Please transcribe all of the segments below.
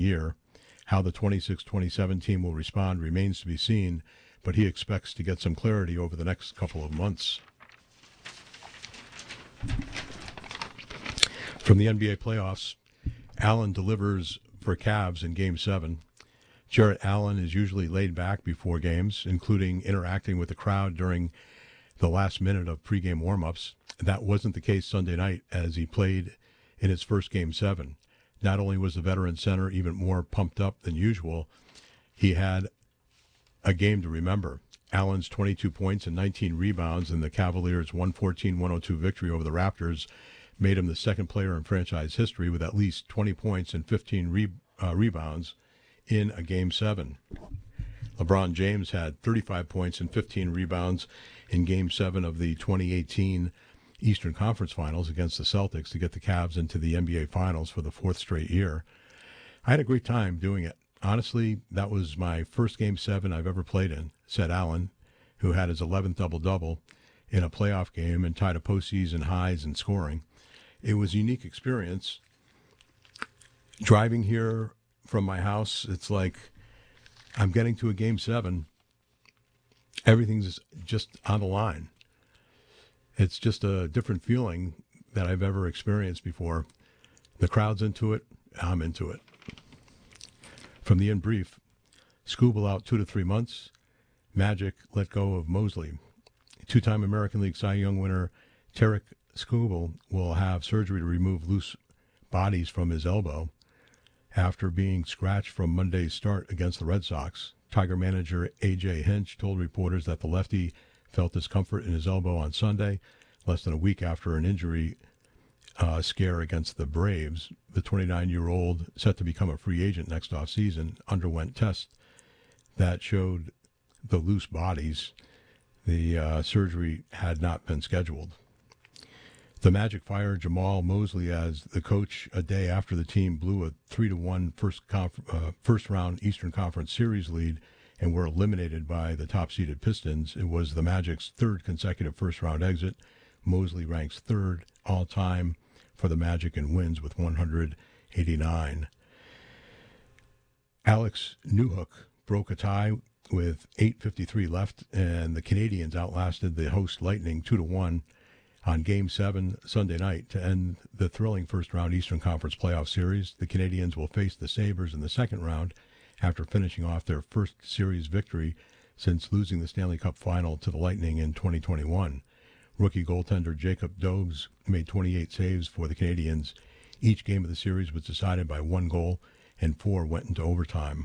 year. How the 26-27 team will respond remains to be seen, but he expects to get some clarity over the next couple of months. From the NBA playoffs, Allen delivers for Cavs in Game 7. Jarrett Allen is usually laid back before games, including interacting with the crowd during the last minute of pregame warm-ups. That wasn't the case Sunday night as he played in his first Game 7. Not only was the veteran center even more pumped up than usual, he had a game to remember. Allen's 22 points and 19 rebounds in the Cavaliers' 114-102 victory over the Raptors made him the second player in franchise history with at least 20 points and 15 rebounds in a Game 7. LeBron James had 35 points and 15 rebounds in Game 7 of the 2018 Eastern Conference Finals against the Celtics to get the Cavs into the NBA Finals for the fourth straight year. I had a great time doing it. Honestly, that was my first Game 7 I've ever played in, said Allen, who had his 11th double-double in a playoff game and tied a postseason highs in scoring. It was a unique experience. Driving here from my house, it's like I'm getting to a Game 7. Everything's just on the line. It's just a different feeling that I've ever experienced before. The crowd's into it. I'm into it. From the In Brief, Skubal out 2 to 3 months. Magic let go of Mosley. Two-time American League Cy Young winner Tarik Skubal will have surgery to remove loose bodies from his elbow after being scratched from Monday's start against the Red Sox. Tiger manager A.J. Hinch told reporters that the lefty felt discomfort in his elbow on Sunday, less than a week after an injury scare against the Braves. The 29-year-old, set to become a free agent next offseason, underwent tests that showed the loose bodies. The surgery had not been scheduled. The Magic fired Jamal Mosley as the coach a day after the team blew a 3-1 first-round Eastern Conference Series lead and were eliminated by the top-seeded Pistons. It was the Magic's third consecutive first-round exit. Mosley ranks third all-time for the Magic in wins with 189. Alex Newhook broke a tie with 8:53 left, and the Canadians outlasted the host Lightning 2-1 on Game 7 Sunday night to end the thrilling first-round Eastern Conference playoff series. The Canadians will face the Sabres in the second round after finishing off their first series victory since losing the Stanley Cup final to the Lightning in 2021. Rookie goaltender Jacob Dobes made 28 saves for the Canadians. Each game of the series was decided by 1 goal, and 4 went into overtime.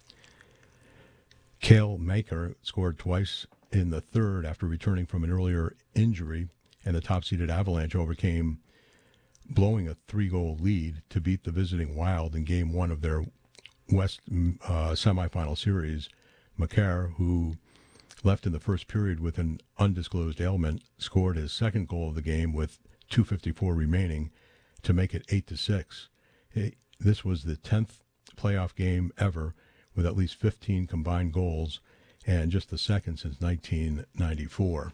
Cale Makar scored twice in the third after returning from an earlier injury, and the top-seeded Avalanche overcame blowing a 3-goal lead to beat the visiting Wild in Game 1 of their West semifinal series. Makar, who left in the first period with an undisclosed ailment, scored his second goal of the game with 2:54 remaining to make it 8-6. This was the 10th playoff game ever with at least 15 combined goals, and just the second since 1994.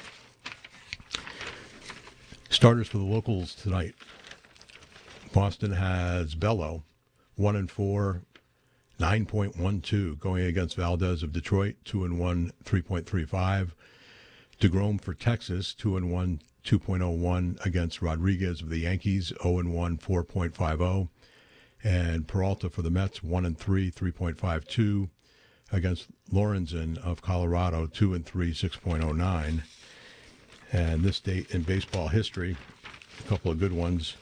Starters for the locals tonight. Boston has Bello, 1-4, 9.12, going against Valdez of Detroit, 2-1, 3.35. DeGrom for Texas, 2-1, 2.01 against Rodriguez of the Yankees, 0-1, 4.50. And Peralta for the Mets, 1-3, 3.52 against Lorenzen of Colorado, 2-3, 6.09. And this date in baseball history, a couple of good ones.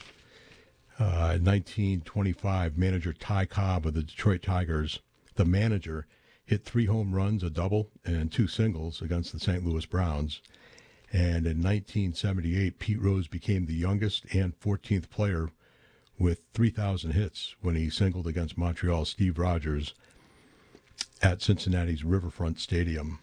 1925, manager Ty Cobb of the Detroit Tigers, the manager, hit 3 home runs, a double, and 2 singles against the St. Louis Browns. And in 1978, Pete Rose became the youngest and 14th player with 3,000 hits when he singled against Montreal's Steve Rogers at Cincinnati's Riverfront Stadium.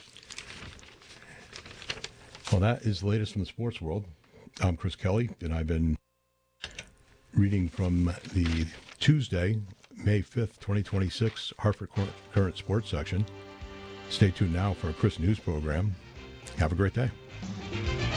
Well, that is the latest from the sports world. I'm Chris Kelly, and I've been reading from the Tuesday, May 5th, 2026, Hartford Current Sports section. Stay tuned now for a Chris News program. Have a great day.